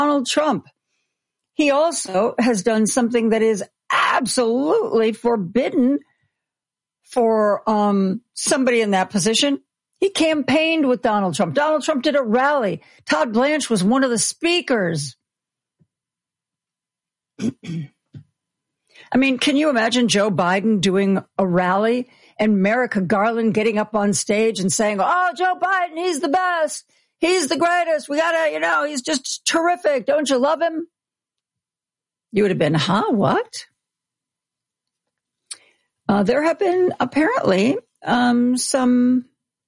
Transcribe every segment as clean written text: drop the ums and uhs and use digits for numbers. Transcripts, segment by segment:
Donald Trump. He also has done something that is absolutely forbidden for somebody in that position. He campaigned with Donald Trump. Donald Trump did a rally. Todd Blanche was one of the speakers. I mean, can you imagine Joe Biden doing a rally and Merrick Garland getting up on stage and saying, oh, Joe Biden, he's the best. He's the greatest. We gotta, he's just terrific. Don't you love him? You would have been, what? There have been apparently some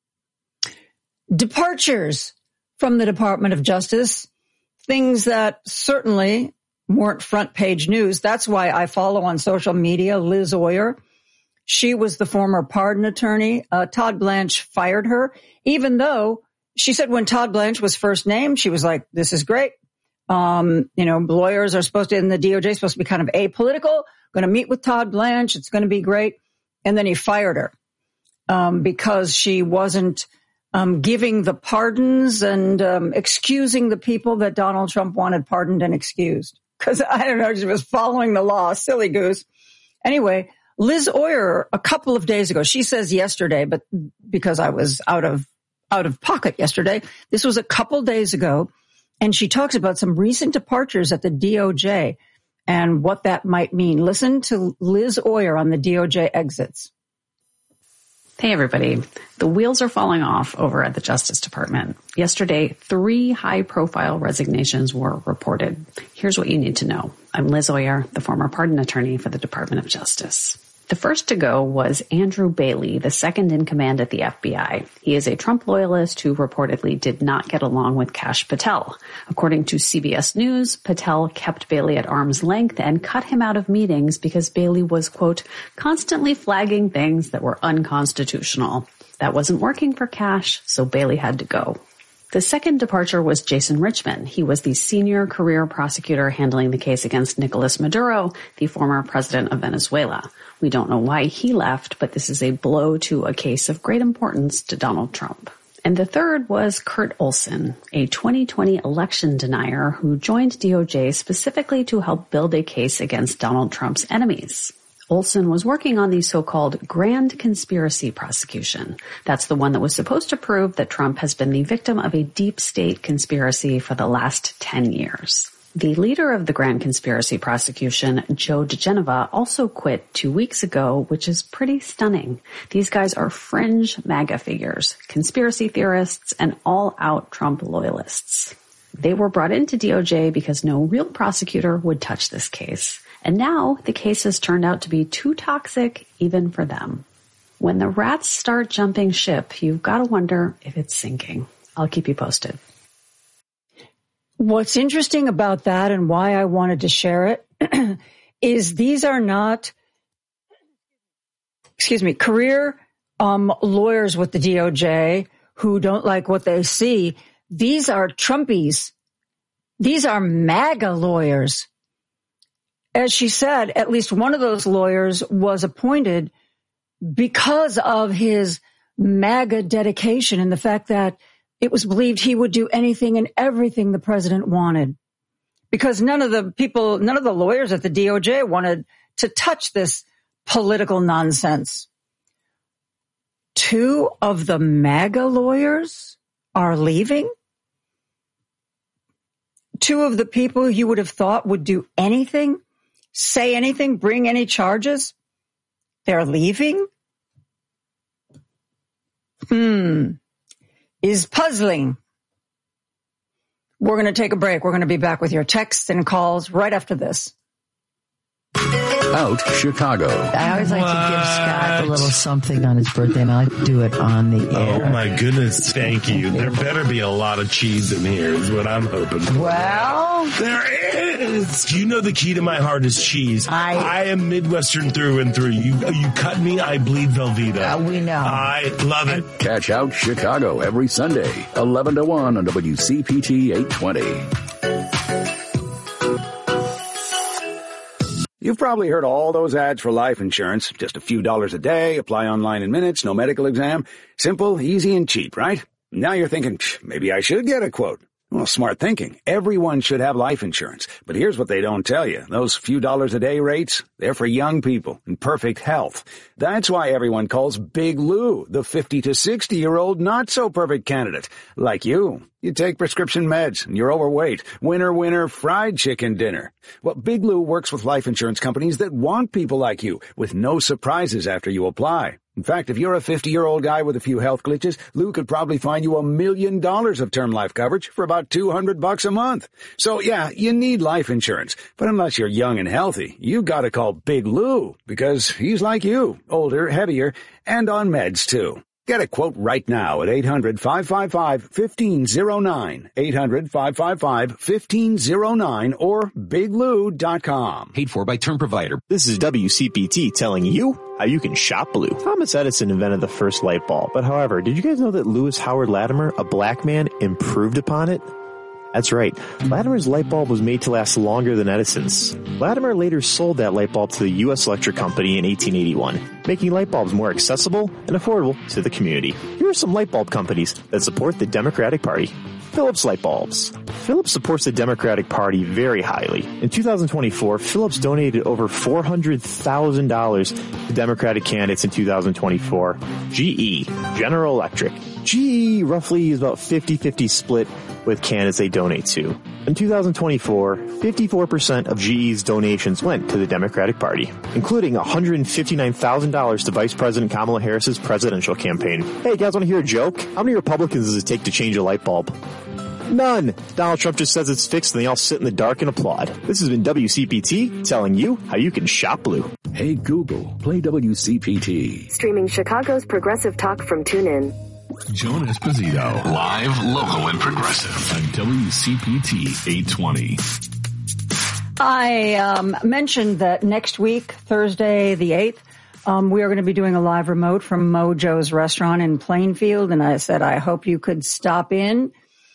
departures from the Department of Justice, things that certainly weren't front page news. That's why I follow on social media Liz Oyer. She was the former pardon attorney. Todd Blanche fired her, even though she said when Todd Blanche was first named, she was like, this is great. Lawyers are supposed to, and the DOJ is supposed to be kind of apolitical, going to meet with Todd Blanche. It's going to be great. And then he fired her because she wasn't giving the pardons and excusing the people that Donald Trump wanted pardoned and excused. Because, I don't know, she was following the law. Silly goose. Anyway, Liz Oyer, a couple of days ago, she says yesterday, but because I was out of pocket yesterday, this was a couple days ago, and she talks about some recent departures at the DOJ and what that might mean. Listen to Liz Oyer on the DOJ exits. Hey, everybody. The wheels are falling off over at the Justice Department. Yesterday, 3 high-profile resignations were reported. Here's what you need to know. I'm Liz Oyer, the former pardon attorney for the Department of Justice. The first to go was Andrew Bailey, the second in command at the FBI. He is a Trump loyalist who reportedly did not get along with Kash Patel. According to CBS News, Patel kept Bailey at arm's length and cut him out of meetings because Bailey was, quote, constantly flagging things that were unconstitutional. That wasn't working for Kash, so Bailey had to go. The second departure was Jason Richman. He was the senior career prosecutor handling the case against Nicolas Maduro, the former president of Venezuela. We don't know why he left, but this is a blow to a case of great importance to Donald Trump. And the third was Kurt Olson, a 2020 election denier who joined DOJ specifically to help build a case against Donald Trump's enemies. Olson was working on the so-called grand conspiracy prosecution. That's the one that was supposed to prove that Trump has been the victim of a deep state conspiracy for the last 10 years. The leader of the grand conspiracy prosecution, Joe DeGenova, also quit 2 weeks ago, which is pretty stunning. These guys are fringe MAGA figures, conspiracy theorists, and all-out Trump loyalists. They were brought into DOJ because no real prosecutor would touch this case. And now the case has turned out to be too toxic even for them. When the rats start jumping ship, you've got to wonder if it's sinking. I'll keep you posted. What's interesting about that and why I wanted to share it is these are not, career lawyers with the DOJ who don't like what they see. These are Trumpies. These are MAGA lawyers. As she said, at least one of those lawyers was appointed because of his MAGA dedication and the fact that it was believed he would do anything and everything the president wanted. Because none of the lawyers at the DOJ wanted to touch this political nonsense. 2 of the MAGA lawyers are leaving. 2 of the people you would have thought would do anything, say anything, bring any charges, they're leaving? Is puzzling. We're going to take a break. We're going to be back with your texts and calls right after this. Out Chicago. I always like to give Scott a little something on his birthday, and I like to do it on the air. Oh, my goodness. Thank you. There better be a lot of cheese in here is what I'm hoping for. Well, there is. You know the key to my heart is cheese. I am Midwestern through and through. You cut me, I bleed Velveeta. We know. I love it. Catch Out Chicago every Sunday, 11 to 1 on WCPT 820. You've probably heard all those ads for life insurance. Just a few dollars a day, apply online in minutes, no medical exam. Simple, easy, and cheap, right? Now you're thinking, maybe I should get a quote. Well, smart thinking. Everyone should have life insurance. But here's what they don't tell you. Those few dollars a day rates, they're for young people in perfect health. That's why everyone calls Big Lou the 50 to 60-year-old not-so-perfect candidate. Like you. You take prescription meds and you're overweight. Winner, fried chicken dinner. Well, Big Lou works with life insurance companies that want people like you with no surprises after you apply. In fact, if you're a 50-year-old guy with a few health glitches, Lou could probably find you $1 million of term life coverage for about $200 a month. So yeah, you need life insurance. But unless you're young and healthy, you gotta call Big Lou because he's like you, older, heavier, and on meds too. Get a quote right now at 800-555-1509, 800-555-1509, or biglou.com. Paid for by Term Provider. This is WCPT telling you how you can shop blue. Thomas Edison invented the first light bulb, but however, did you guys know that Lewis Howard Latimer, a black man, improved upon it? That's right. Latimer's light bulb was made to last longer than Edison's. Latimer later sold that light bulb to the U.S. Electric Company in 1881, making light bulbs more accessible and affordable to the community. Here are some light bulb companies that support the Democratic Party. Philips Light Bulbs. Philips supports the Democratic Party very highly. In 2024, Philips donated over $400,000 to Democratic candidates in 2024. GE, General Electric. GE roughly is about 50-50 split with candidates they donate to. In 2024, 54% of GE's donations went to the Democratic Party, including $159,000 to Vice President Kamala Harris's presidential campaign. Hey, you guys want to hear a joke? How many Republicans does it take to change a light bulb? None. Donald Trump just says it's fixed and they all sit in the dark and applaud. This has been WCPT telling you how you can shop blue. Hey Google, play WCPT. Streaming Chicago's progressive talk from TuneIn. Joan Esposito, live, local, and progressive on WCPT 820. I mentioned that next week, Thursday the 8th, we are going to be doing a live remote from Mojo's restaurant in Plainfield, and I said I hope you could stop in.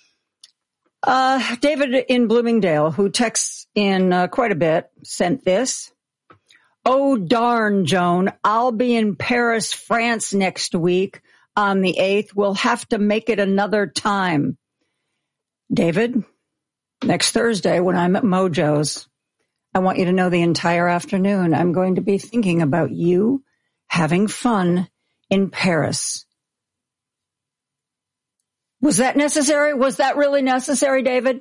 David in Bloomingdale, who texts in quite a bit, sent this. Oh, darn, Joan, I'll be in Paris, France next week. On the 8th, we'll have to make it another time. David, next Thursday when I'm at Mojo's, I want you to know the entire afternoon I'm going to be thinking about you having fun in Paris. Was that necessary? Was that really necessary, David?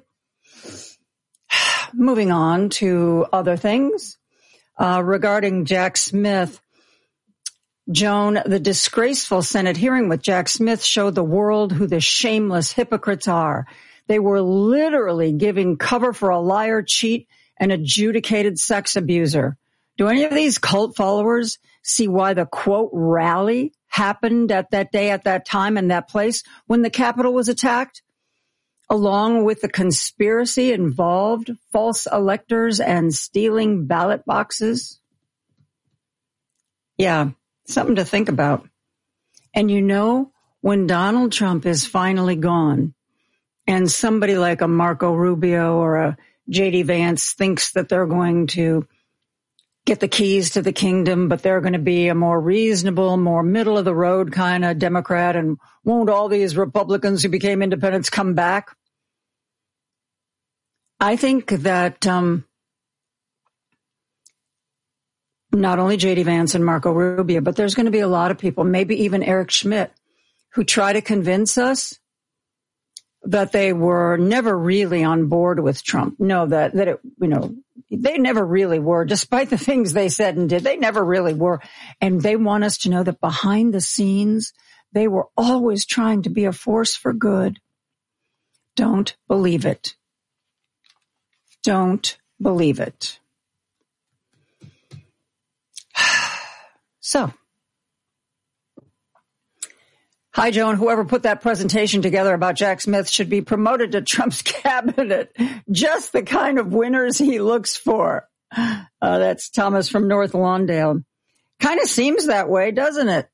Moving on to other things. Regarding Jack Smith, Joan, the disgraceful Senate hearing with Jack Smith showed the world who the shameless hypocrites are. They were literally giving cover for a liar, cheat, and adjudicated sex abuser. Do any of these cult followers see why the, quote, rally happened at that day, at that time, and that place when the Capitol was attacked? Along with the conspiracy involved, false electors, and stealing ballot boxes? Yeah. Something to think about. And you know, when Donald Trump is finally gone and somebody like a Marco Rubio or a J.D. Vance thinks that they're going to get the keys to the kingdom, but they're going to be a more reasonable, more middle of the road kind of Democrat, and won't all these Republicans who became independents come back? I think that not only J.D. Vance and Marco Rubio, but there's going to be a lot of people, maybe even Eric Schmidt, who try to convince us that they were never really on board with Trump. No, that it, you know, they never really were, despite the things they said and did. They never really were. And they want us to know that behind the scenes, they were always trying to be a force for good. Don't believe it. Don't believe it. So, hi, Joan. Whoever put that presentation together about Jack Smith should be promoted to Trump's cabinet. Just the kind of winners he looks for. That's Thomas from North Lawndale. Kind of seems that way, doesn't it?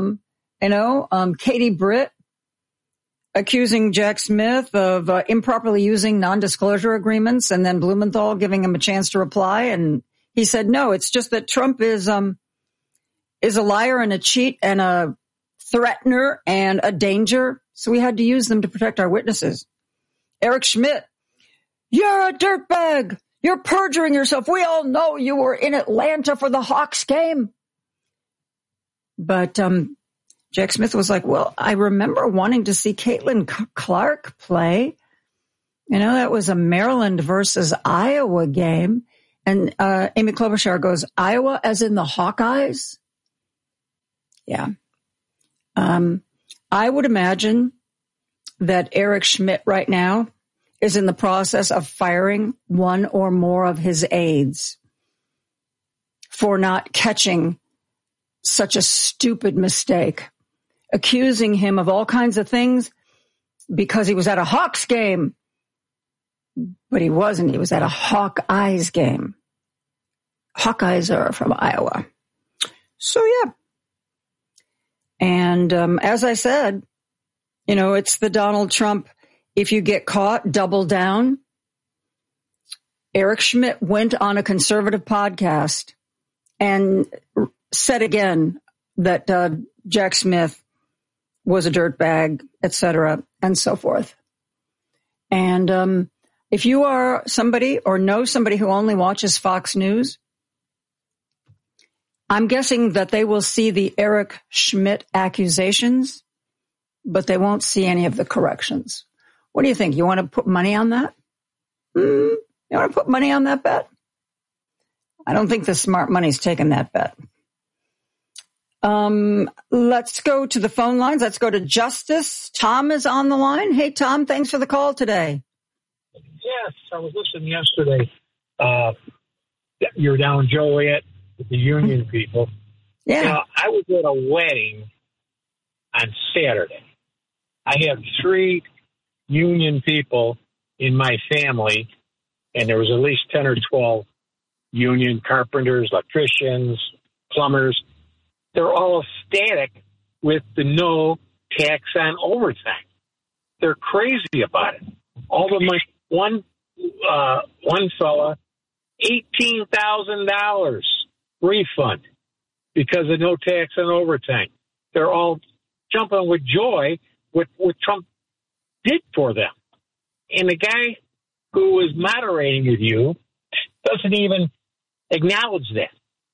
Katie Britt accusing Jack Smith of improperly using non-disclosure agreements, and then Blumenthal giving him a chance to reply. And he said, no, it's just that Trump is a liar and a cheat and a threatener and a danger. So we had to use them to protect our witnesses. Eric Schmidt, you're a dirtbag. You're perjuring yourself. We all know you were in Atlanta for the Hawks game. But Jack Smith was like, well, I remember wanting to see Caitlin Clark play. You know, that was a Maryland versus Iowa game. And Amy Klobuchar goes, Iowa as in the Hawkeyes? Yeah. I would imagine that Eric Schmidt right now is in the process of firing one or more of his aides for not catching such a stupid mistake, accusing him of all kinds of things because he was at a Hawks game. But he wasn't. He was at a Hawkeyes game. Hawkeyes are from Iowa. So, yeah. And as I said, you know, it's the Donald Trump, if you get caught, double down. Eric Schmidt went on a conservative podcast and said again that Jack Smith was a dirtbag, et cetera, and so forth. And if you are somebody or know somebody who only watches Fox News, I'm guessing that they will see the Eric Schmidt accusations, but they won't see any of the corrections. What do you think? You want to put money on that? You want to put money on that bet? I don't think the smart money's taking that bet. Let's go to the phone lines. Let's go to Justice. Tom is on the line. Hey, Tom, thanks for the call today. Yes, I was listening yesterday. You were down in Joliet with the union people. Yeah. Now, I was at a wedding on Saturday. I have 3 union people in my family, and there was at least 10 or 12 union carpenters, electricians, plumbers. They're all ecstatic with the no tax on overtime. They're crazy about it. All of my one fella, $18,000 refund because of no tax on overtime. They're all jumping with joy what Trump did for them. And the guy who was moderating with you doesn't even acknowledge that.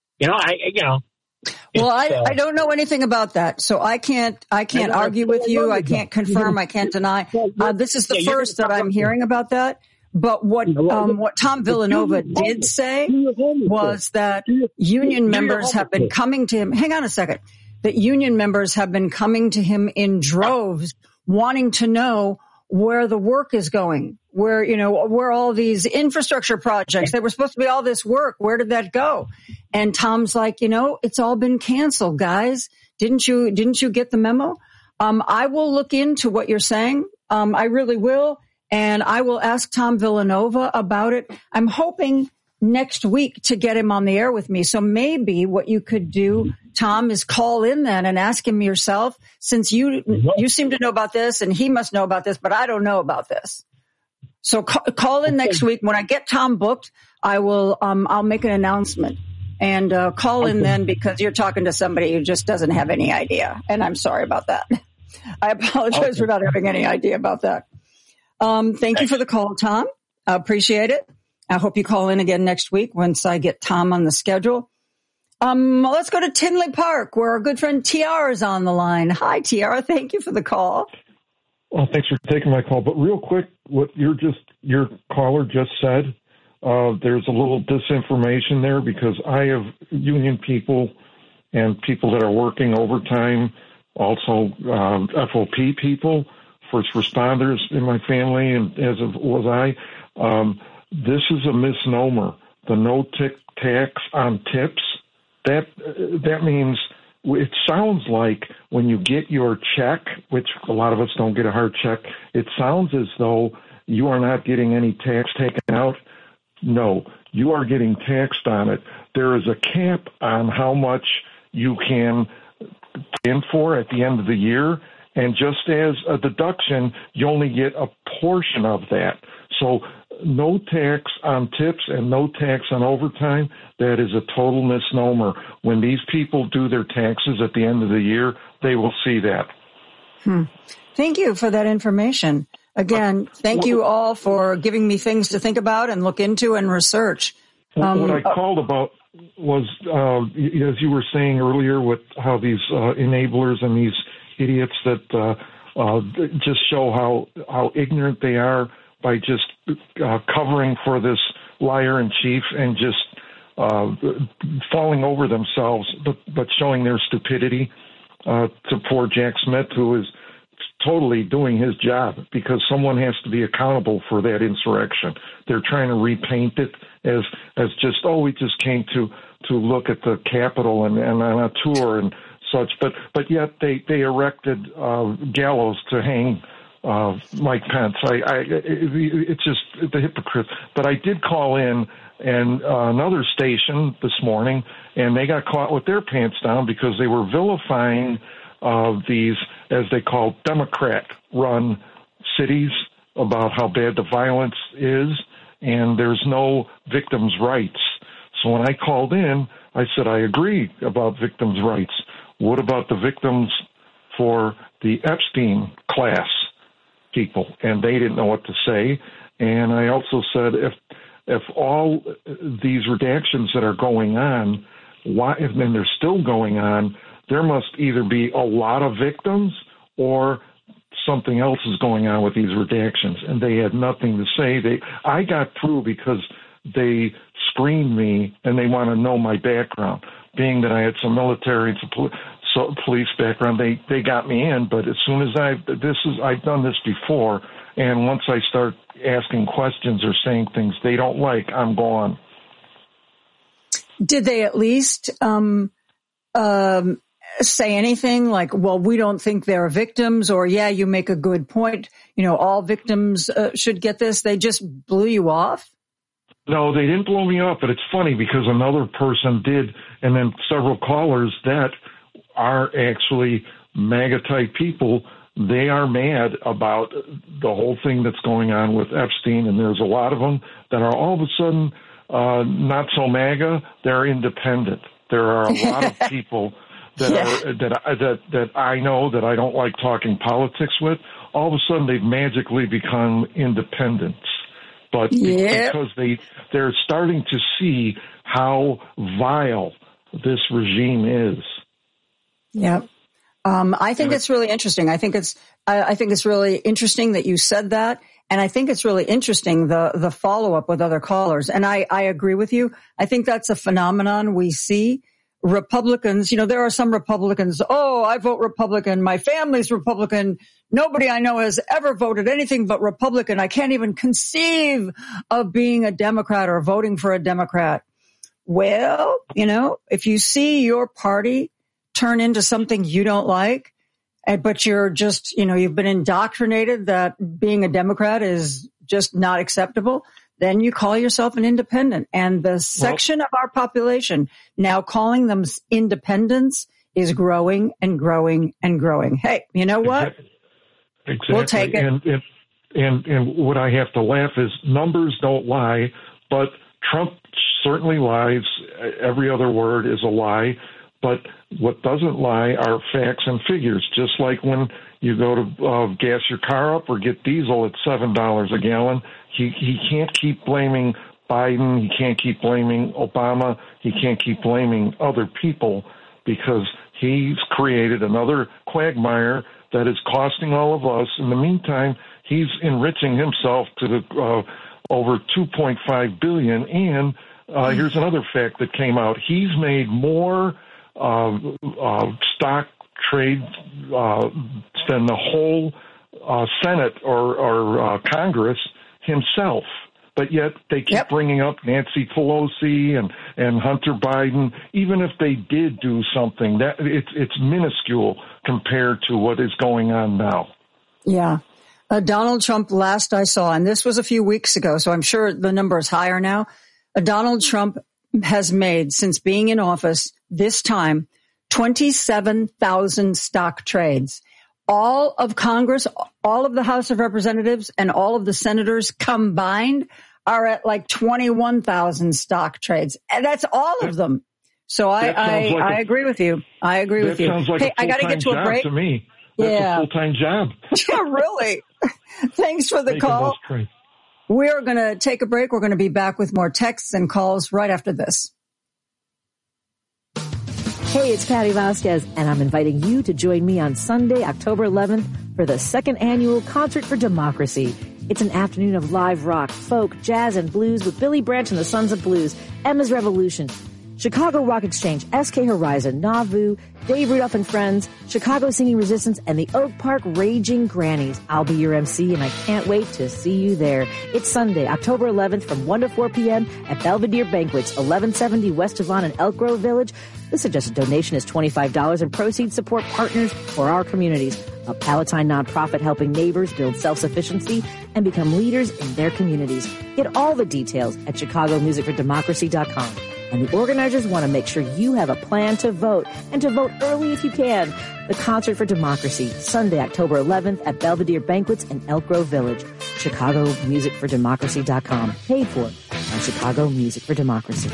Well, I don't know anything about that, so I can't argue with you. I can't confirm. I can't deny. This is the first that I'm hearing about that. But what Tom Villanova did say was that union members have been coming to him. Hang on a second. That union members have been coming to him in droves, wanting to know where the work is going, where all these infrastructure projects, there was supposed to be all this work. Where did that go? And Tom's like, it's all been canceled, guys. Didn't you get the memo? I will look into what you're saying. I really will. And I will ask Tom Villanova about it. I'm hoping next week to get him on the air with me. So maybe what you could do, Tom, is call in then and ask him yourself, since you seem to know about this and he must know about this, but I don't know about this. So call in next week. When I get Tom booked, I will, I'll make an announcement and call in then, because you're talking to somebody who just doesn't have any idea. And I'm sorry about that. I apologize for not having any idea about that. Thank you for the call, Tom. I appreciate it. I hope you call in again next week once I get Tom on the schedule. Let's go to Tinley Park, where our good friend TR is on the line. Hi, TR. Thank you for the call. Well, thanks for taking my call. But real quick, what your caller just said, there's a little disinformation there, because I have union people and people that are working overtime, also FOP people, first responders in my family, and as was I. This is a misnomer. The no tax on tips, that means, it sounds like when you get your check, which a lot of us don't get a hard check, it sounds as though you are not getting any tax taken out. No, you are getting taxed on it. There is a cap on how much you can pay in for at the end of the year, and just as a deduction, you only get a portion of that. So no tax on tips and no tax on overtime, that is a total misnomer. When these people do their taxes at the end of the year, they will see that. Thank you for that information. again, thank you all for giving me things to think about and look into and research. What I called about was, as you were saying earlier, with how these enablers and these idiots that just show how ignorant they are by just covering for this liar in chief and just falling over themselves, but showing their stupidity to poor Jack Smith, who is totally doing his job, because someone has to be accountable for that insurrection. They're trying to repaint it as just, we just came to look at the Capitol and on a tour and such, but yet they erected gallows to hang Mike Pence. It's just the hypocrite. But I did call in and another station this morning, and they got caught with their pants down because they were vilifying these, as they call, Democrat-run cities, about how bad the violence is, and there's no victims' rights. So when I called in, I said, I agree about victims' rights. What about the victims for the Epstein class people? And they didn't know what to say. And I also said, if all these redactions that are going on, and they're still going on, there must either be a lot of victims or something else is going on with these redactions. And they had nothing to say. I got through because they screened me and they want to know my background. Being that I had some military and some police background, they got me in. But as soon as I've done this before, and once I start asking questions or saying things they don't like, I'm gone. Did they at least say anything like, well, we don't think they're victims, or, yeah, you make a good point, all victims should get this? They just blew you off? No, they didn't blow me off, but it's funny because another person did, and then several callers that are actually MAGA-type people, they are mad about the whole thing that's going on with Epstein, and there's a lot of them that are all of a sudden not so MAGA, they're independent. There are a lot of people that I know that I don't like talking politics with. All of a sudden, they've magically become independents. But because they're starting to see how vile this regime is. Yeah. I think it's really interesting. I think it's really interesting that you said that. And I think it's really interesting, the follow-up with other callers. And I agree with you. I think that's a phenomenon we see. Republicans, there are some Republicans, I vote Republican. My family's Republican. Nobody I know has ever voted anything but Republican. I can't even conceive of being a Democrat or voting for a Democrat. Well, if you see your party turn into something you don't like, but you're just, you've been indoctrinated that being a Democrat is just not acceptable, then you call yourself an independent. And the section of our population now calling them independents is growing and growing and growing. Hey, you know what? Exactly. We'll take it. And what I have to laugh is numbers don't lie, but Trump certainly lies. Every other word is a lie. But what doesn't lie are facts and figures, just like when you go to gas your car up or get diesel at $7 a gallon. He can't keep blaming Biden. He can't keep blaming Obama. He can't keep blaming other people because he's created another quagmire that is costing all of us. In the meantime, he's enriching himself to the over $2.5 billion. And here's another fact that came out. He's made more stock trade than the whole Senate or Congress himself. But yet they keep bringing up Nancy Pelosi and Hunter Biden. Even if they did do something, that it's minuscule compared to what is going on now. Yeah. Donald Trump, last I saw, and this was a few weeks ago, so I'm sure the number is higher now. Donald Trump has made, since being in office this time, 27,000 stock trades. All of Congress, all of the House of Representatives, and all of the senators combined are at like 21,000 stock trades. And that's all of them. So I agree with you. I agree with you. Sounds like hey, I got to get to a break. To me. a full-time job. Yeah, really. Thanks for the call. We're going to take a break. We're going to be back with more texts and calls right after this. Hey, it's Patty Vasquez, and I'm inviting you to join me on Sunday, October 11th for the second annual Concert for Democracy. It's an afternoon of live rock, folk, jazz, and blues with Billy Branch and the Sons of Blues, Emma's Revolution, Chicago Rock Exchange, SK Horizon, Nauvoo, Dave Rudolph and Friends, Chicago Singing Resistance, and the Oak Park Raging Grannies. I'll be your MC, and I can't wait to see you there. It's Sunday, October 11th from 1 to 4 p.m. at Belvedere Banquets, 1170 West Devon in Elk Grove Village. The suggested donation is $25, and proceeds support partners for our communities, a Palatine nonprofit helping neighbors build self-sufficiency and become leaders in their communities. Get all the details at ChicagoMusicForDemocracy.com. And the organizers want to make sure you have a plan to vote, and to vote early if you can. The Concert for Democracy, Sunday, October 11th at Belvedere Banquets in Elk Grove Village. ChicagoMusicForDemocracy.com. Paid for by Chicago Music for Democracy.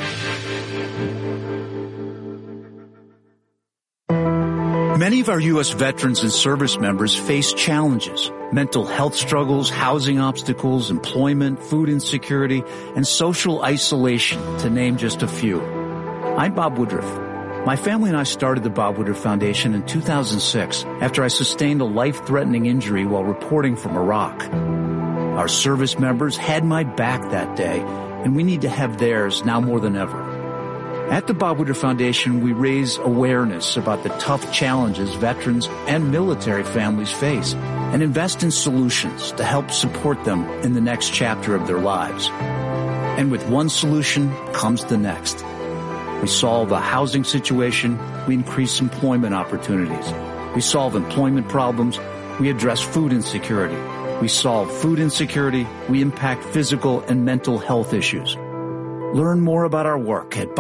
Many of our U.S. veterans and service members face challenges: mental health struggles, housing obstacles, employment, food insecurity, and social isolation, to name just a few. I'm Bob Woodruff. My family and I started the Bob Woodruff Foundation in 2006 after I sustained a life-threatening injury while reporting from Iraq. Our service members had my back that day, and we need to have theirs now more than ever. At the Bob Woodruff Foundation, we raise awareness about the tough challenges veterans and military families face and invest in solutions to help support them in the next chapter of their lives. And with one solution comes the next. We solve a housing situation, we increase employment opportunities. We solve employment problems, we address food insecurity. We solve food insecurity, we impact physical and mental health issues. Learn more about our work at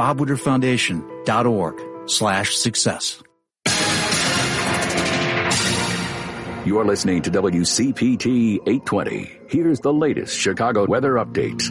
bobwoodrufffoundation.org/success. You are listening to WCPT 820. Here's the latest Chicago weather update.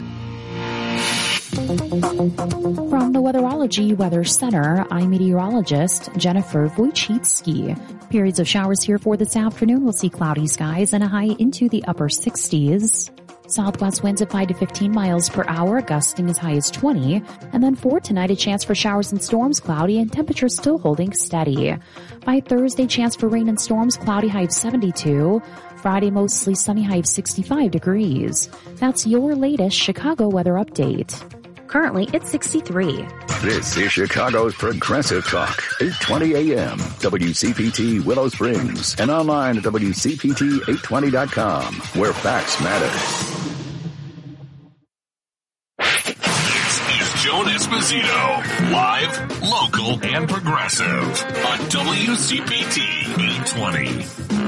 From the Weatherology Weather Center, I'm meteorologist Jennifer Wojcicki. Periods of showers here for this afternoon. We'll see cloudy skies and a high into the upper 60s. Southwest winds at 5 to 15 miles per hour, gusting as high as 20. And then for tonight, a chance for showers and storms, cloudy, and temperatures still holding steady. By Thursday, chance for rain and storms, cloudy, high of 72. Friday, mostly sunny, high of 65 degrees. That's your latest Chicago weather update. Currently, it's 63. This is Chicago's Progressive Talk, 820 AM, WCPT Willow Springs, and online at WCPT820.com, where facts matter. This is Joan Esposito, live, local, and progressive on WCPT 820.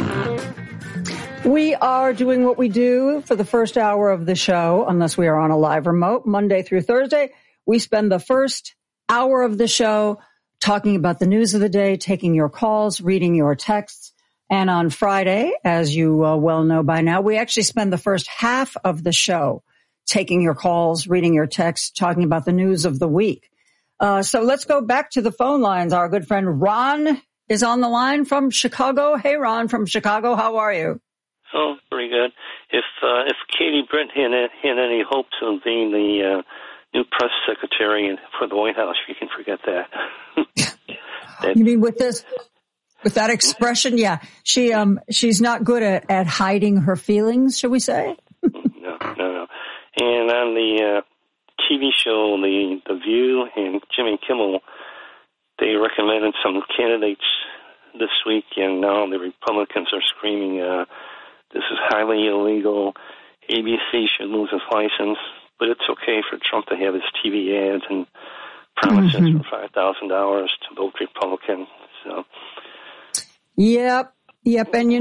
We are doing what we do for the first hour of the show, unless we are on a live remote, Monday through Thursday. We spend the first hour of the show talking about the news of the day, taking your calls, reading your texts. And on Friday, as you well know by now, we actually spend the first half of the show taking your calls, reading your texts, talking about the news of the week. So let's go back to the phone lines. Our good friend Ron is on the line from Chicago. Hey, Ron from Chicago. How are you? Oh, pretty good. If Katie Britt had any hopes of being the new press secretary for the White House, you can forget that. You mean with that expression? Yeah, she's not good at hiding her feelings, shall we say? No. And on the TV show, the View and Jimmy Kimmel, they recommended some candidates this week, and now the Republicans are screaming, this is highly illegal. ABC should lose its license, but it's okay for Trump to have his TV ads and promises for $5,000 to vote Republican. So, yep. And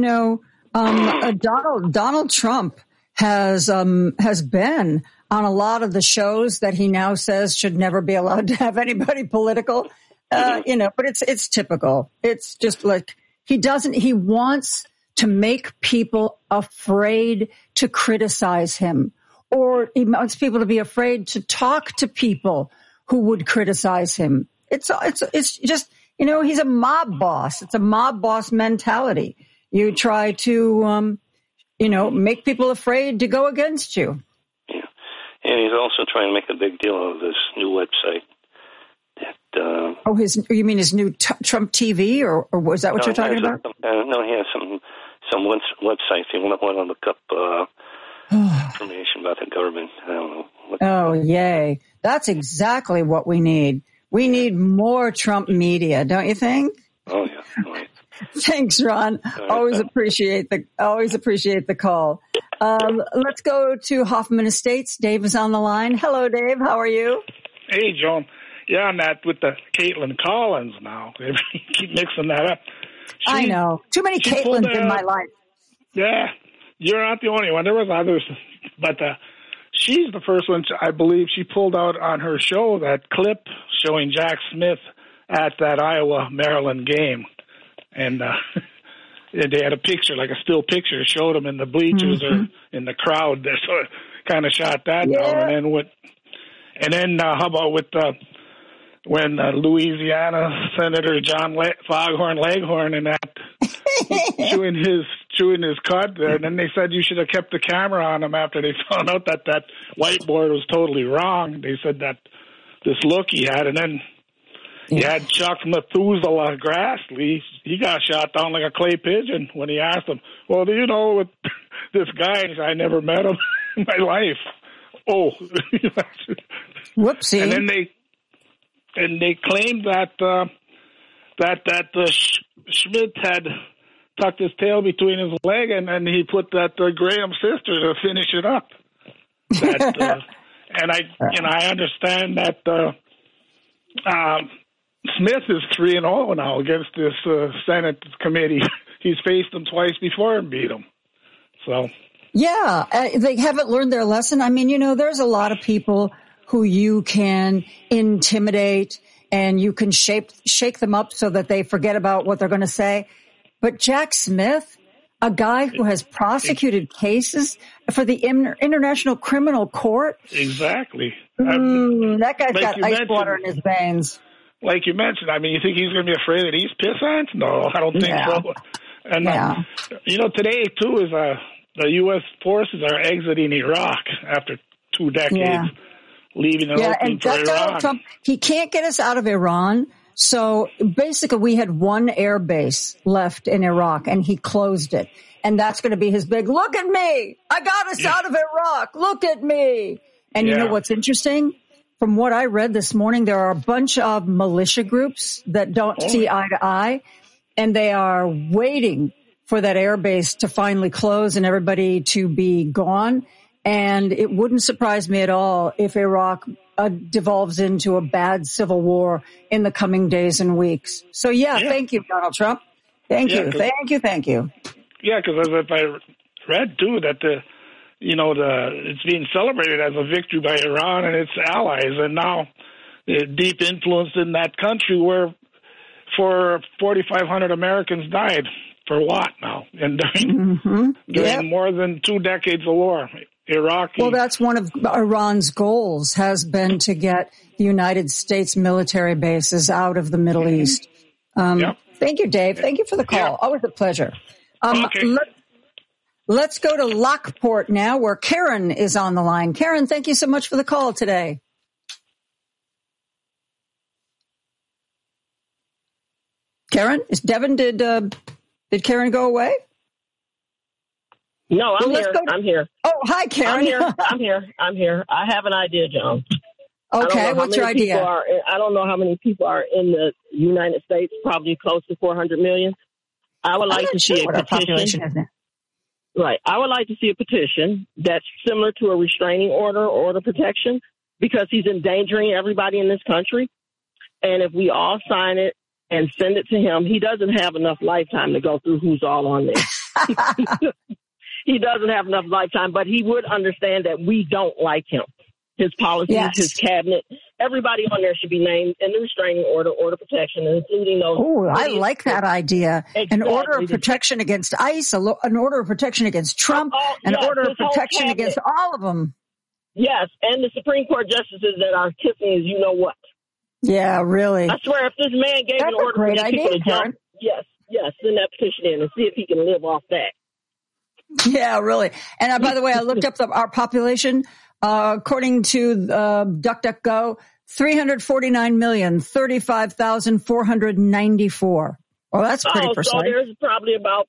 Donald Trump has been on a lot of the shows that he now says should never be allowed to have anybody political. But it's typical. It's just like he wants to make people afraid to criticize him, or he wants people to be afraid to talk to people who would criticize him. It's just, he's a mob boss. It's a mob boss mentality. You try to, make people afraid to go against you. Yeah. And he's also trying to make a big deal of this new website. You mean his new Trump TV, or was that what you're talking about? No, he has some websites. He want to look up information about the government. I don't know. Oh, yay. That's exactly what we need. We need more Trump media, don't you think? Oh, yeah. Right. Thanks, Ron. Always appreciate the call. Let's go to Hoffman Estates. Dave is on the line. Hello, Dave. How are you? Hey, Joan. Yeah, I'm not with the Caitlin Collins now. They keep mixing that up. I know. Too many Caitlins in my life. Yeah, you're not the only one. There was others. But she's the first one, I believe, she pulled out on her show that clip showing Jack Smith at that Iowa-Maryland game. And they had a picture, like a still picture, showed him in the bleachers or in the crowd. So it kind of shot that down. And then how about with when Louisiana Senator John Foghorn Leghorn and that chewing his cud there, and then they said you should have kept the camera on him after they found out that whiteboard was totally wrong. They said that this look he had, and then you had Chuck Methuselah Grassley. He got shot down like a clay pigeon when he asked him, well, do you know what this guy? He said, I never met him in my life. Oh. Whoopsie. And then they claimed that Schmidt had tucked his tail between his leg, and then he put that Graham's sister to finish it up. And I understand that Smith is 3-0 now against this Senate committee. He's faced them twice before and beat them. So yeah, they haven't learned their lesson. I mean, there's a lot of people who you can intimidate and you can shake them up so that they forget about what they're going to say. But Jack Smith, a guy who has prosecuted cases for the International Criminal Court. Exactly. That guy's got ice water in his veins. Like you mentioned, I mean, you think he's going to be afraid of these piss ants? No, I don't think so. And, today, too, is the U.S. forces are exiting Iraq after 2 decades, leaving and opening for Iran. Donald Trump, he can't get us out of Iran. So basically, we had one air base left in Iraq, and he closed it. And that's going to be his big, look at me. I got us out of Iraq. Look at me. And you know what's interesting? From what I read this morning, there are a bunch of militia groups that don't see eye to eye, and they are waiting for that air base to finally close and everybody to be gone. And it wouldn't surprise me at all if Iraq devolves into a bad civil war in the coming days and weeks. So, thank you, Donald Trump. Thank you. Yeah, because as I read, too, that it's being celebrated as a victory by Iran and its allies, and now deep influence in that country where 4,500 Americans died. For what now? And during more than 2 decades of war, Iraqi. Well, that's one of Iran's goals has been to get the United States military bases out of the Middle East. Thank you, Dave. Thank you for the call. Always a pleasure. Let's go to Lockport now, where Karen is on the line. Karen, thank you so much for the call today. Karen, did Karen go away? No, I'm here. Oh, hi, Karen. I'm here. I have an idea, John. Okay, what's your idea? I don't know how many people are in the United States, probably close to 400 million. I would like to see a petition. Right. I would like to see a petition that's similar to a restraining order or order protection, because he's endangering everybody in this country. And if we all sign it and send it to him, he doesn't have enough lifetime to go through who's all on there. He doesn't have enough lifetime, but he would understand that we don't like him. His policies, his cabinet, everybody on there should be named in the restraining order, order protection, including those. Oh, I like that idea. Exactly. An order of protection against ICE, an order of protection against Trump, an order of protection against all of them. Yes, and the Supreme Court justices that are kissing is you know what. Yeah, really. I swear, if this man gave an order for these people to jump, send that petition in and see if he can live off that. Yeah, really. And by the way, I looked up our population. According to DuckDuckGo, 349,035,494. Well, that's pretty precise. So there's probably about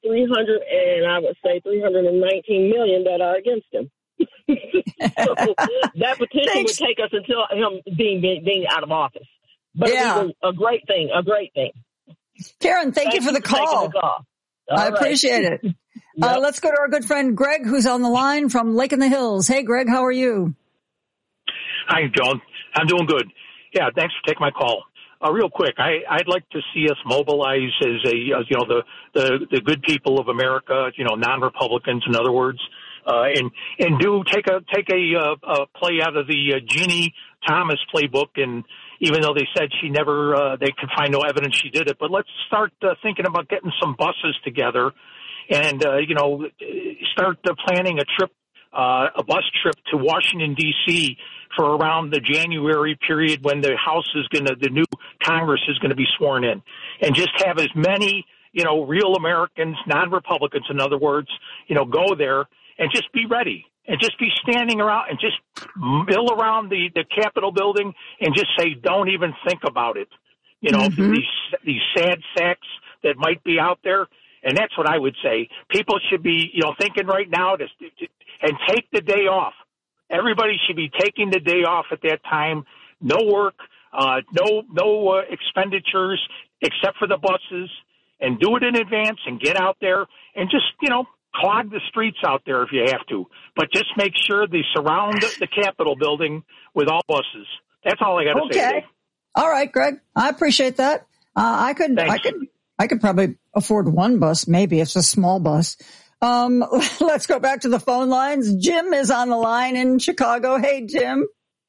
319 million that are against him. So that petition would take us until him being out of office. But it was a great thing. Karen, thank you for the call. I appreciate it. Let's go to our good friend Greg, who's on the line from Lake in the Hills. Hey, Greg, how are you? Hi, Joan. I'm doing good. Yeah, thanks for taking my call. Real quick, I'd like to see us mobilize as the good people of America, non-Republicans, in other words, and take a play out of the Ginny Thomas playbook. And even though they said she never, they could find no evidence she did it, but let's start thinking about getting some buses together and start planning a bus trip to Washington D.C. for around the January period when the the new Congress is going to be sworn in, and just have as many, real Americans, non-Republicans, in other words, go there and just be ready and just be standing around and just mill around the Capitol building and just say, don't even think about it. These sad sacks that might be out there. And that's what I would say. People should be, thinking right now and take the day off. Everybody should be taking the day off at that time. No work, no expenditures except for the buses, and do it in advance and get out there and just, clog the streets out there if you have to. But just make sure they surround the Capitol building with all buses. That's all I got to say today. All right, Greg. I appreciate that. I could probably afford one bus, maybe. It's a small bus. Let's go back to the phone lines. Jim is on the line in Chicago. Hey, Jim.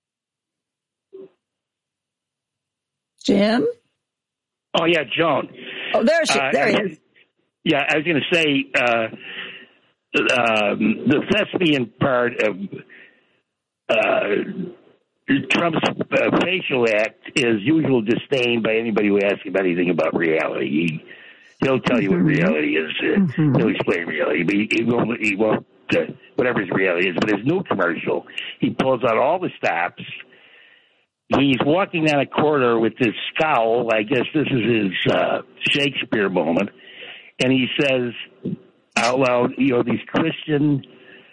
Jim? Oh, yeah, Joan. Oh, there he is. Yeah, I was going to say the thespian part of Trump's facial act is usual disdain by anybody who asks him anything about reality. He'll tell you what reality is. He'll explain reality, but he won't whatever his reality is. But his new commercial, he pulls out all the stops. He's walking down a corridor with this scowl. I guess this is his Shakespeare moment. And he says out loud, these Christian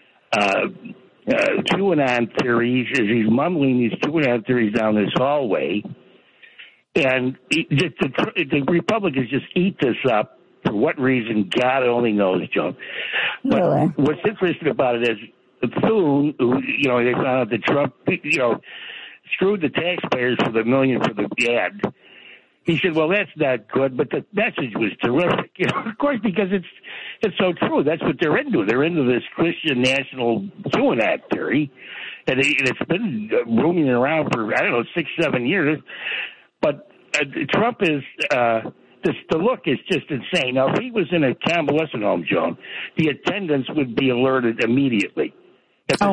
QAnon theories, as he's mumbling these QAnon theories down this hallway. And the Republicans just eat this up for what reason, God only knows, Joan. But what's interesting about it is Thune, who, they found out that Trump, screwed the taxpayers for the million for the ad. He said, well, that's not good, but the message was terrific. Of course, because it's so true. That's what they're into. They're into this Christian national QAnon theory. And it's been roaming around for, 6-7 years. But Trump is, the look is just insane. Now, if he was in a convalescent home, Joan, the attendants would be alerted immediately. If have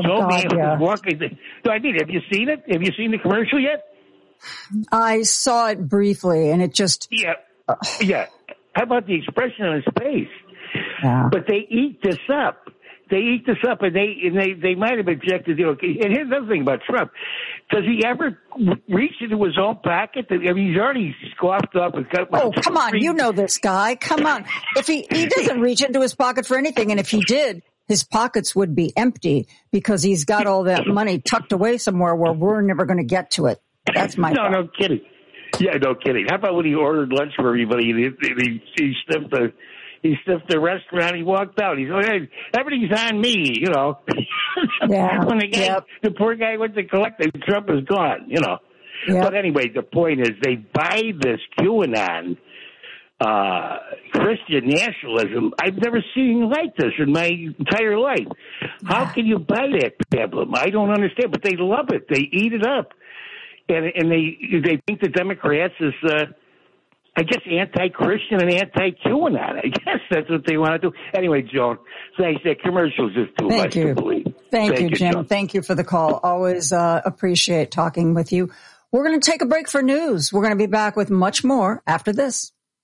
you seen it? Have you seen the commercial yet? I saw it briefly, and it just... Yeah. How about the expression on his face? Yeah. But they eat this up. And they might have objected. And here's another thing about Trump. Does he ever reach into his own pocket? I mean, he's already scoffed up and cut. Oh, come on. You know this guy. Come on. If he doesn't reach into his pocket for anything, and if he did, his pockets would be empty because he's got all that money tucked away somewhere where we're never going to get to it. That's my thought. No kidding. Yeah, no kidding. How about when he ordered lunch for everybody? He sniffed the restaurant. He walked out. He said, "Hey, everything's on me," Yeah. When the poor guy went to collect it, Trump is gone. Yeah. But anyway, the point is they buy this QAnon Christian nationalism. I've never seen like this in my entire life. How can you buy that pamphlet? I don't understand, but they love it. They eat it up. And they think the Democrats is, I guess, anti-Christian and anti-QAnon. I guess that's what they want to do. Anyway, Joan, thanks. That commercial is just too much to believe. Thank you, Jim. Joan. Thank you for the call. Always appreciate talking with you. We're going to take a break for news. We're going to be back with much more after this.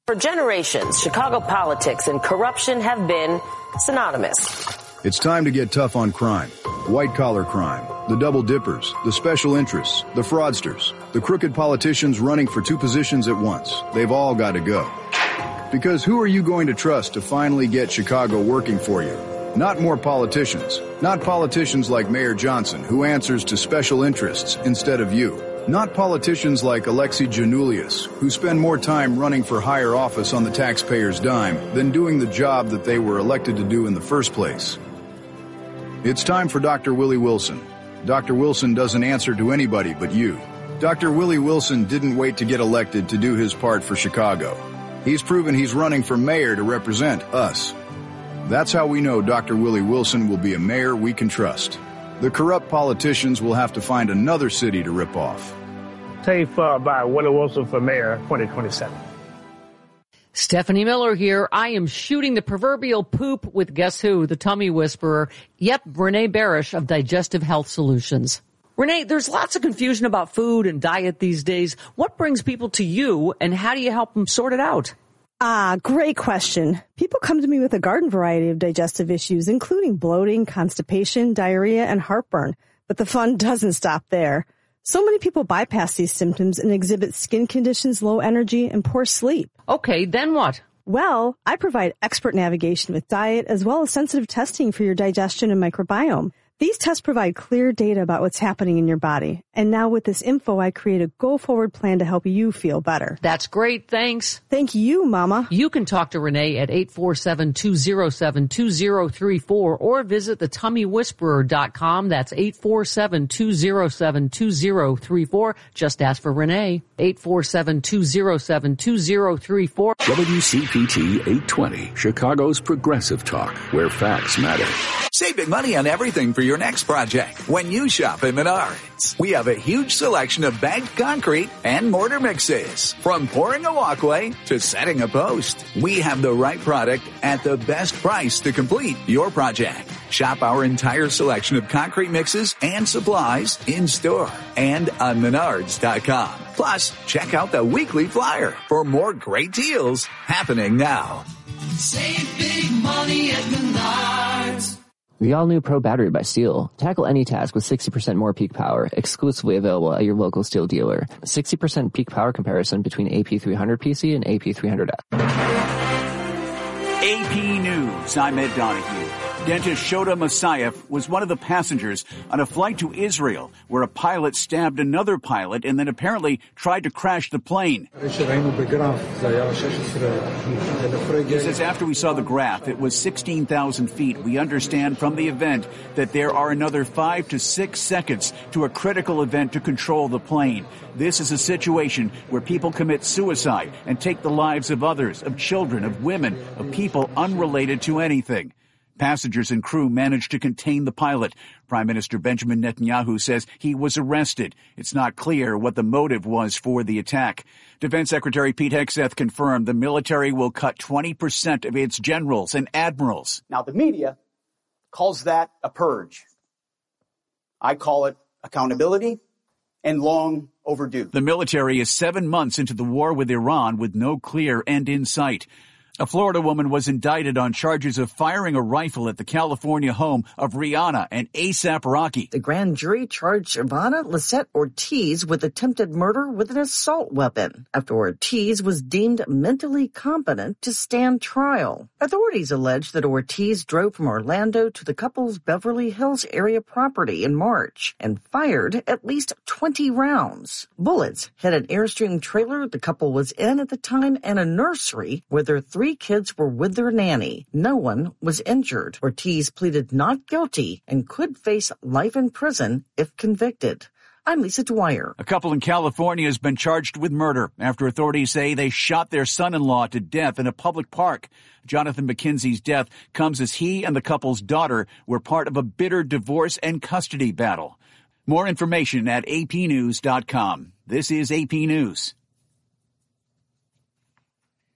For generations, Chicago politics and corruption have been synonymous. It's time to get tough on crime. White-collar crime, the double dippers, the special interests, the fraudsters, the crooked politicians running for two positions at once. They've all got to go. Because who are you going to trust to finally get Chicago working for you? Not more politicians. Not politicians like Mayor Johnson, who answers to special interests instead of you. Not politicians like Alexei Janulius, who spend more time running for higher office on the taxpayer's dime than doing the job that they were elected to do in the first place. It's time for Dr. Willie Wilson. Dr. Wilson doesn't answer to anybody but you. Dr. Willie Wilson didn't wait to get elected to do his part for Chicago. He's proven he's running for mayor to represent us. That's how we know Dr. Willie Wilson will be a mayor we can trust. The corrupt politicians will have to find another city to rip off. Safe by Willie Wilson for mayor 2027. Stephanie Miller here. I am shooting the proverbial poop with guess who? The tummy whisperer. Yep, Renee Barish of Digestive Health Solutions. Renee, there's lots of confusion about food and diet these days. What brings people to you, and how do you help them sort it out? Great question. People come to me with a garden variety of digestive issues, including bloating, constipation, diarrhea, and heartburn. But the fun doesn't stop there. So many people bypass these symptoms and exhibit skin conditions, low energy, and poor sleep. Okay, then what? Well, I provide expert navigation with diet as well as sensitive testing for your digestion and microbiome. These tests provide clear data about what's happening in your body. And now with this info, I create a go-forward plan to help you feel better. That's great. Thanks. Thank you, Mama. You can talk to Renee at 847-207-2034 or visit thetummywhisperer.com. That's 847-207-2034. Just ask for Renee. 847-207-2034. WCPT 820, Chicago's Progressive Talk, where facts matter. Save big money on everything for your next project when you shop at Menards. We have a huge selection of bagged concrete and mortar mixes. From pouring a walkway to setting a post, we have the right product at the best price to complete your project. Shop our entire selection of concrete mixes and supplies in store and on Menards.com. Plus, check out the weekly flyer for more great deals happening now. Save big money at Menards. The all-new Pro Battery by Steel. Tackle any task with 60% more peak power, exclusively available at your local Steel dealer. 60% peak power comparison between AP300 PC and AP300F. AP News, I'm Ed Donahue. Dentist Shoda Masayev was one of the passengers on a flight to Israel where a pilot stabbed another pilot and then apparently tried to crash the plane. He says after we saw the graph, it was 16,000 feet. We understand from the event that there are another 5 to 6 seconds to a critical event to control the plane. This is a situation where people commit suicide and take the lives of others, of children, of women, of people unrelated to anything. Passengers and crew managed to contain the pilot. Prime Minister Benjamin Netanyahu says he was arrested. It's not clear what the motive was for the attack. Defense Secretary Pete Hegseth confirmed the military will cut 20% of its generals and admirals. Now, the media calls that a purge. I call it accountability and long overdue. The military is 7 months into the war with Iran with no clear end in sight. A Florida woman was indicted on charges of firing a rifle at the California home of Rihanna and A$AP Rocky. The grand jury charged Ivana Lisette Ortiz with attempted murder with an assault weapon after Ortiz was deemed mentally competent to stand trial. Authorities allege that Ortiz drove from Orlando to the couple's Beverly Hills area property in March and fired at least 20 rounds. Bullets hit an Airstream trailer the couple was in at the time and a nursery where their 3 kids were with their nanny. No one was injured. Ortiz pleaded not guilty and could face life in prison if convicted. I'm Lisa Dwyer. A couple in California has been charged with murder after authorities say they shot their son-in-law to death in a public park. Jonathan McKenzie's death comes as he and the couple's daughter were part of a bitter divorce and custody battle. More information at apnews.com. This is AP News.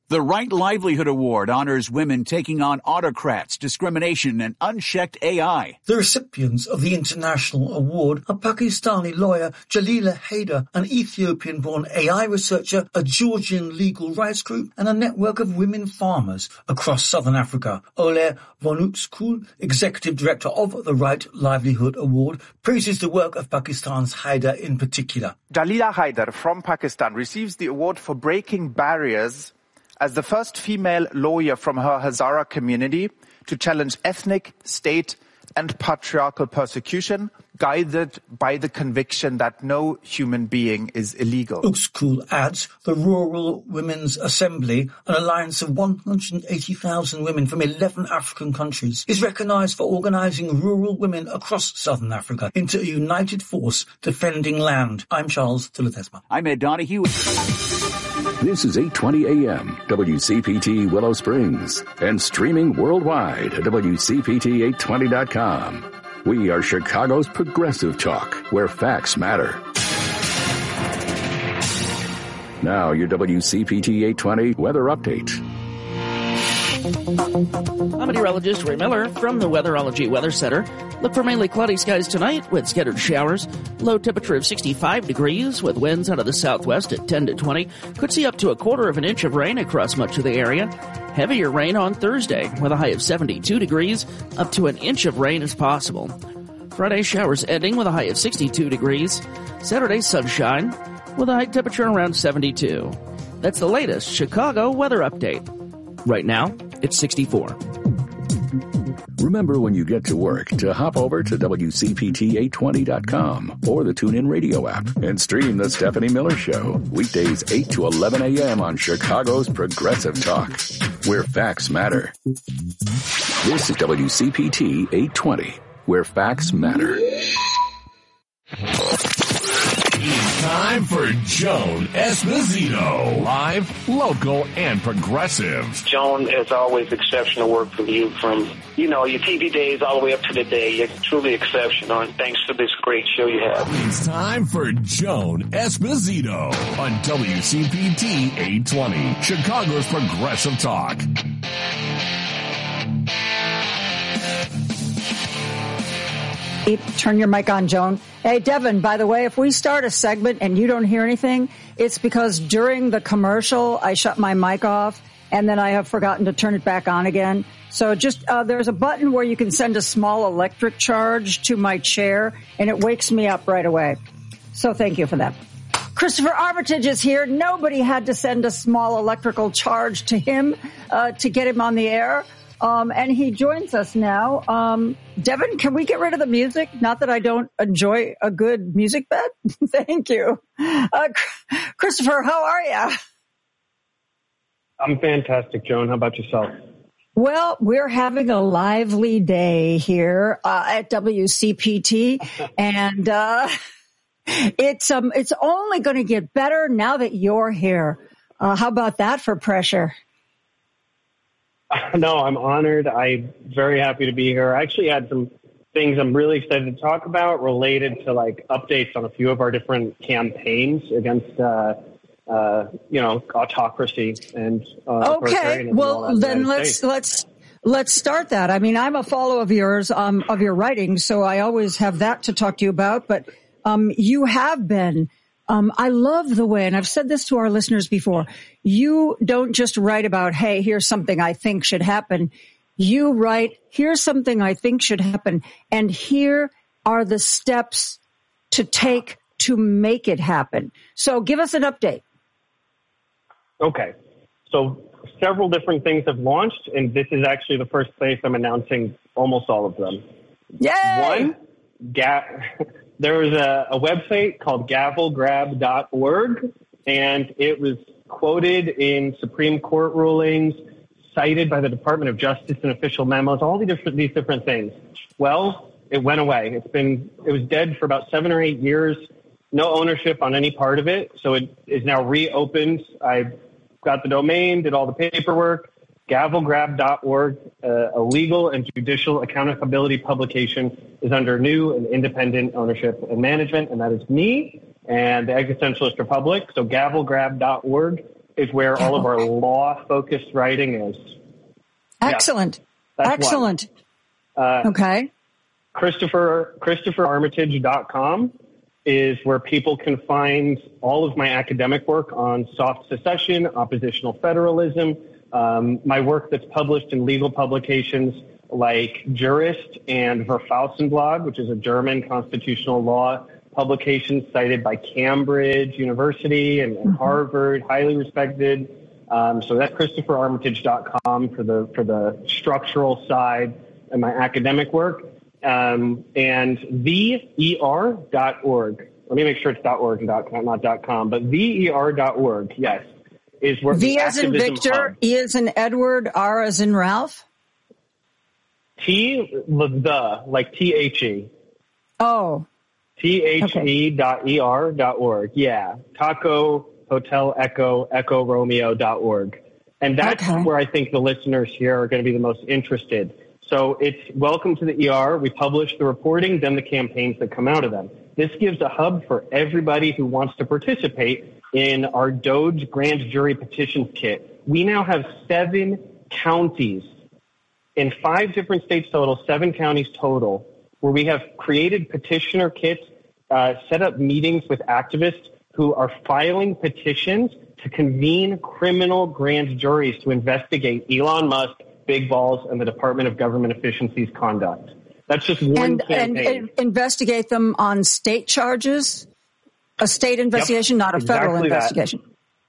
The Right Livelihood Award honors women taking on autocrats, discrimination, and unchecked AI. The recipients of the international award are Pakistani lawyer Jalila Haider, an Ethiopian-born AI researcher, a Georgian legal rights group, and a network of women farmers across southern Africa. Ole Vonutskul, executive director of the Right Livelihood Award, praises the work of Pakistan's Haider in particular. Jalila Haider from Pakistan receives the award for breaking barriers as the first female lawyer from her Hazara community to challenge ethnic, state, and patriarchal persecution, guided by the conviction that no human being is illegal. Uxkul adds the Rural Women's Assembly, an alliance of 180,000 women from 11 African countries, is recognized for organizing rural women across southern Africa into a united force defending land. I'm Charles Tilatesma. I'm Ed Donahue. This is 820 AM, WCPT Willow Springs, and streaming worldwide at WCPT820.com. We are Chicago's progressive talk, where facts matter. Now, your WCPT 820 weather update. I'm meteorologist Ray Miller from the Weatherology Weather Center. Look for mainly cloudy skies tonight with scattered showers. Low temperature of 65 degrees with winds out of the southwest at 10 to 20. Could see up to a quarter of an inch of rain across much of the area. Heavier rain on Thursday with a high of 72 degrees. Up to an inch of rain is possible. Friday showers ending with a high of 62 degrees. Saturday sunshine with a high temperature around 72. That's the latest Chicago weather update. Right now, it's 64. Remember when you get to work to hop over to WCPT820.com or the TuneIn Radio app and stream The Stephanie Miller Show. Weekdays 8 to 11 a.m. on Chicago's Progressive Talk, where facts matter. This is WCPT 820, where facts matter. It's time for Joan Esposito. Live, local, and progressive. Joan, as always, exceptional work from you from, your TV days all the way up to the day. You're truly exceptional, and thanks for this great show you have. It's time for Joan Esposito on WCPT 820, Chicago's Progressive Talk. Turn your mic on, Joan. Hey, Devin, by the way, if we start a segment and you don't hear anything, it's because during the commercial, I shut my mic off and then I have forgotten to turn it back on again. So just, there's a button where you can send a small electric charge to my chair and it wakes me up right away. So thank you for that. Christopher Armitage is here. Nobody had to send a small electrical charge to him, to get him on the air. And he joins us now. Devin, can we get rid of the music? Not that I don't enjoy a good music bed. Thank you. Christopher, how are you? I'm fantastic, Joan. How about yourself? Well, we're having a lively day here, at WCPT. And, it's only going to get better now that you're here. How about that for pressure? No, I'm honored. I'm very happy to be here. I actually had some things I'm really excited to talk about related to updates on a few of our different campaigns against, autocracy and, okay. Well, then let's start that. I mean, I'm a follower of yours, of your writing, so I always have that to talk to you about, but, you have been, I love the way, and I've said this to our listeners before, you don't just write about, hey, here's something I think should happen. You write, here's something I think should happen, and here are the steps to take to make it happen. So give us an update. Okay. So several different things have launched, and this is actually the first place I'm announcing almost all of them. Yay! One, there was a website called gavelgrab.org, and it was quoted in Supreme Court rulings, cited by the Department of Justice in official memos, all these different things. Well, it went away. It was dead for about 7 or 8 years, no ownership on any part of it, so it is now reopened. I got the domain, did all the paperwork. Gavelgrab.org, a legal and judicial accountability publication, is under new and independent ownership and management, and that is me and the Existentialist Republic. So gavelgrab.org. is where all of our law-focused writing is. Excellent. Yeah, excellent. Okay. ChristopherArmitage.com is where people can find all of my academic work on soft secession, oppositional federalism, my work that's published in legal publications like Jurist and Verfassenblad, which is a German constitutional law publication cited by Cambridge University and Harvard, highly respected. So that's ChristopherArmitage.com for the structural side and my academic work. And TheER.org. Let me make sure it's .org and .com, not .com, but TheER.org, yes, is where V as in Victor, hub. E as in Edward, R as in Ralph? Like T-H-E. Oh. THE.ER.org. Yeah. Taco, Hotel, Echo Romeo.org. And that's where I think the listeners here are going to be the most interested. So it's welcome to the ER. We publish the reporting, then the campaigns that come out of them. This gives a hub for everybody who wants to participate in our DOJ grand jury petitions kit. We now have 7 counties in 5 different states total, 7 counties total, where we have created petitioner kits, set up meetings with activists who are filing petitions to convene criminal grand juries to investigate Elon Musk, Big Balls, and the Department of Government Efficiency's conduct. That's just one campaign. And investigate them on state charges? A state investigation, not a federal investigation.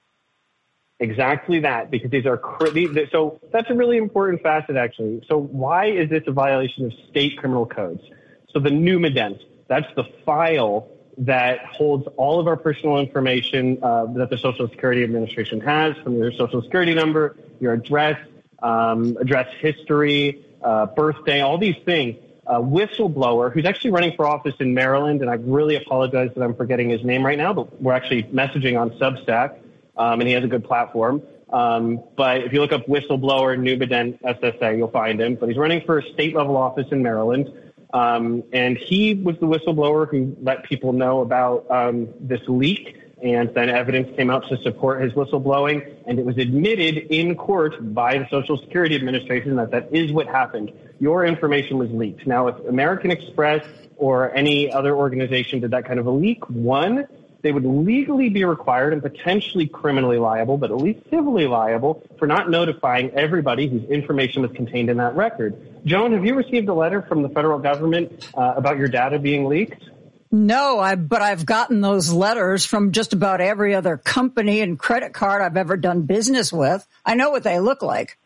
Exactly that, because these are so that's a really important facet, actually. So why is this a violation of state criminal codes? So the Numident, that's the file that holds all of our personal information that the Social Security Administration has, from your Social Security number, your address, address history, birthday, all these things. Whistleblower, who's actually running for office in Maryland, and I really apologize that I'm forgetting his name right now, but we're actually messaging on Substack, and he has a good platform. But if you look up Whistleblower, Numident, SSA, you'll find him. But he's running for a state-level office in Maryland, and he was the whistleblower who let people know about this leak, and then evidence came out to support his whistleblowing, and it was admitted in court by the Social Security Administration that is what happened. Your information was leaked. Now, if American Express or any other organization did that kind of a leak, one, they would legally be required and potentially criminally liable, but at least civilly liable for not notifying everybody whose information was contained in that record. Joan, have you received a letter from the federal government about your data being leaked? No, but I've gotten those letters from just about every other company and credit card I've ever done business with. I know what they look like.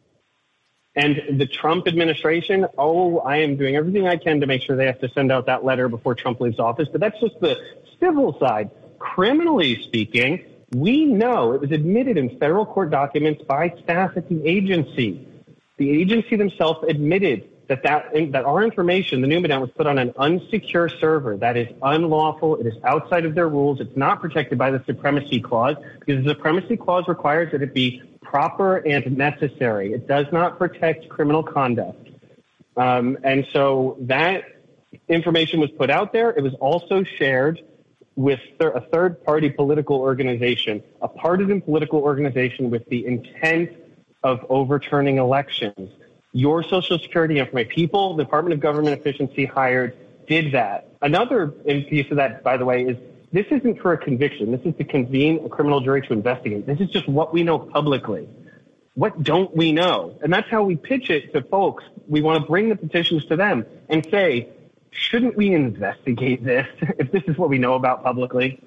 And the Trump administration, I am doing everything I can to make sure they have to send out that letter before Trump leaves office. But that's just the civil side. Criminally speaking, we know it was admitted in federal court documents by staff at the agency. The agency themselves admitted that our information, the Numident, was put on an unsecure server. That is unlawful. It is outside of their rules. It's not protected by the Supremacy Clause, because the Supremacy Clause requires that it be proper and necessary. It does not protect criminal conduct. And so that information was put out there. It was also shared with a third-party political organization, a partisan political organization with the intent of overturning elections. Your Social Security information, people, the Department of Government Efficiency hired, did that. Another piece of that, by the way, is this isn't for a conviction. This is to convene a criminal jury to investigate. This is just what we know publicly. What don't we know? And that's how we pitch it to folks. We want to bring the petitions to them and say, shouldn't we investigate this if this is what we know about publicly?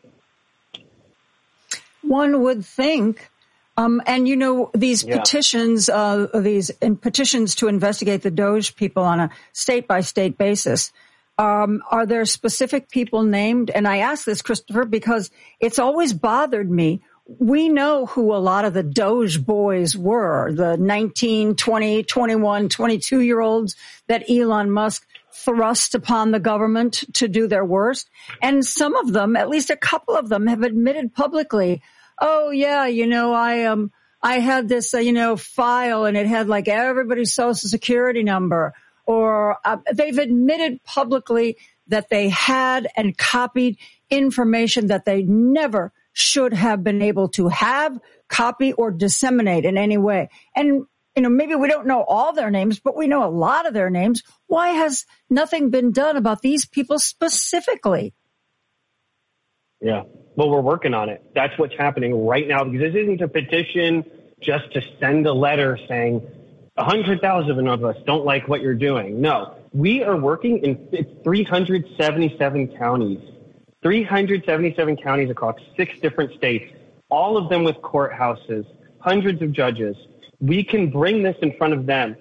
One would think. And you know, these petitions, petitions to investigate the DOJ people on a state-by-state basis, are there specific people named? And I ask this, Christopher, because it's always bothered me. We know who a lot of the DOJ boys were, the 19, 20, 21, 22-year-olds that Elon Musk thrust upon the government to do their worst. And some of them, at least a couple of them, have admitted publicly, oh yeah, you know, I had this, file and it had like everybody's Social Security number, or they've admitted publicly that they had and copied information that they never should have been able to have, copy, or disseminate in any way. And, maybe we don't know all their names, but we know a lot of their names. Why has nothing been done about these people specifically? Yeah. Well, we're working on it. That's what's happening right now, because this isn't a petition just to send a letter saying 100,000 of us don't like what you're doing. No, we are working in 377 counties. 377 counties across 6 different states, all of them with courthouses, hundreds of judges. We can bring this in front of them.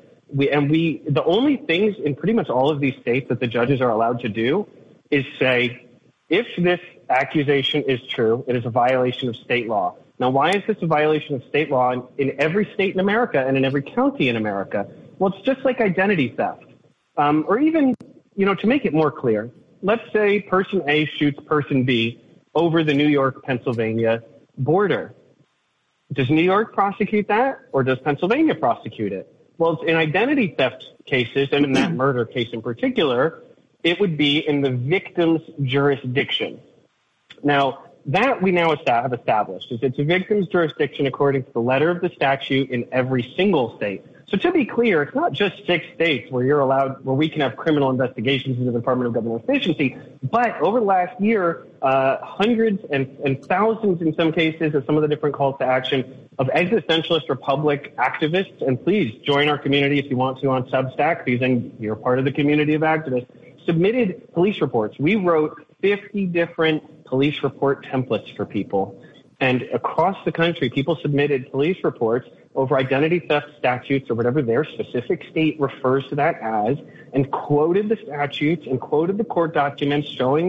The only things in pretty much all of these states that the judges are allowed to do is say, if this accusation is true, it is a violation of state law. Now, why is this a violation of state law in every state in America and in every county in America? Well, it's just like identity theft. Or even, to make it more clear, let's say person A shoots person B over the New York-Pennsylvania border. Does New York prosecute that, or does Pennsylvania prosecute it? Well, in identity theft cases, and in that murder case in particular, it would be in the victim's jurisdiction. Now, that we now have established is it's a victim's jurisdiction according to the letter of the statute in every single state. So to be clear, it's not just 6 states where we can have criminal investigations in the Department of Government Efficiency, but over the last year, hundreds and thousands in some cases of some of the different calls to action of existentialist Republic activists. And please join our community if you want to on Substack, because then you're part of the community of activists, submitted police reports. We wrote 50 different police report templates for people. And across the country, people submitted police reports over identity theft statutes or whatever their specific state refers to that as, and quoted the statutes and quoted the court documents showing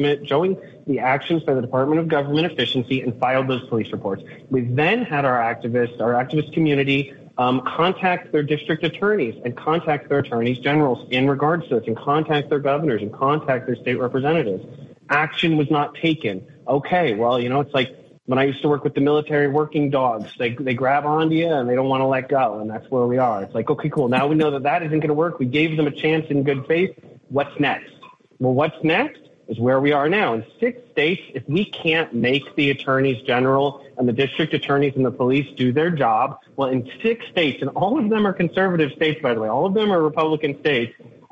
the actions by the Department of Government Efficiency, and filed those police reports. We then had our activist community contact their district attorneys and contact their attorneys generals in regards to this, and contact their governors and contact their state representatives. Action was not taken. Okay, well, it's like when I used to work with the military working dogs, they grab onto you and they don't want to let go, and that's where we are. It's like, okay, cool. Now we know that isn't going to work. We gave them a chance in good faith. What's next? Well, what's next is where we are now. In 6 states, if we can't make the attorneys general and the district attorneys and the police do their job, well, in 6 states, and all of them are conservative states, by the way, all of them are Republican states,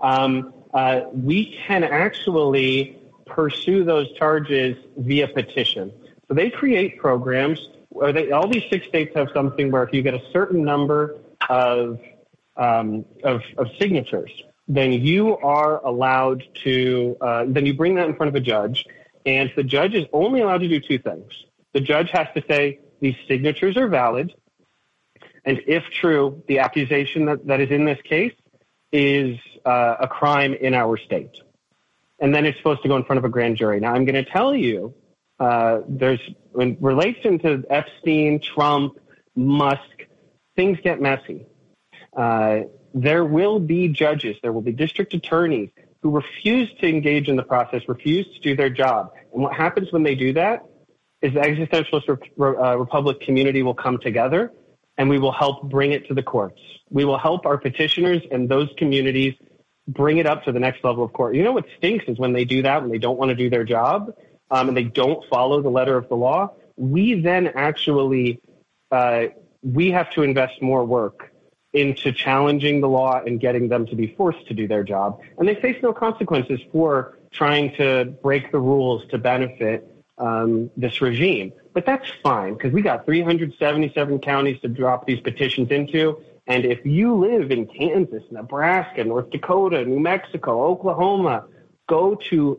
we can actually pursue those charges via petition. So they create programs, all these 6 states have something where if you get a certain number of signatures, then you are allowed to, then you bring that in front of a judge, and the judge is only allowed to do 2 things. The judge has to say these signatures are valid, and if true, the accusation that is in this case is a crime in our state. And then it's supposed to go in front of a grand jury. Now, I'm going to tell you, in relation to Epstein, Trump, Musk, things get messy. There will be judges, there will be district attorneys who refuse to engage in the process, refuse to do their job. And what happens when they do that is the existentialist Republic community will come together, and we will help bring it to the courts. We will help our petitioners and those communities bring it up to the next level of court. You know what stinks is when they do that, when they don't want to do their job, and they don't follow the letter of the law. We then actually, we have to invest more work into challenging the law and getting them to be forced to do their job. And they face no consequences for trying to break the rules to benefit this regime. But that's fine, because we got 377 counties to drop these petitions into. And if you live in Kansas, Nebraska, North Dakota, New Mexico, Oklahoma, go to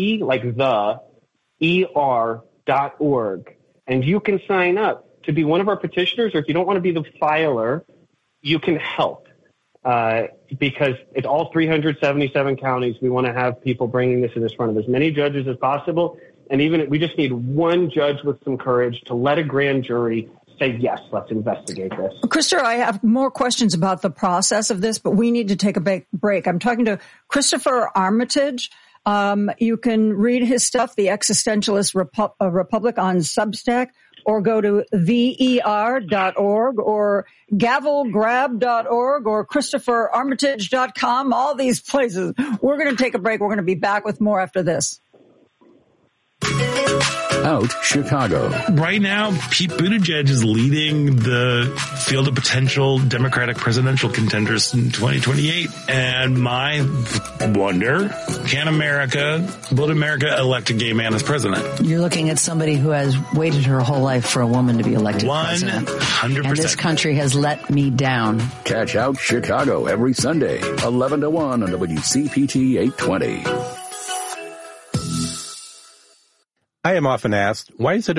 ER.org, and you can sign up to be one of our petitioners, or if you don't want to be the filer, you can help. Because it's all 377 counties. We want to have people bringing this in front of as many judges as possible. And even we just need one judge with some courage to let a grand jury say, yes, let's investigate this. Christopher, I have more questions about the process of this, but we need to take a break. I'm talking to Christopher Armitage. You can read his stuff, The Existentialist Republic, on Substack, or go to theer.org or gavelgrab.org or christopherarmitage.com, all these places. We're going to take a break. We're going to be back with more after this. Out Chicago. Right now, Pete Buttigieg is leading the field of potential Democratic presidential contenders in 2028. And my wonder, will America elect a gay man as president? You're looking at somebody who has waited her whole life for a woman to be elected president. 100%. And this country has let me down. Catch Out Chicago every Sunday, 11 to 1 on WCPT 820. I am often asked, why is it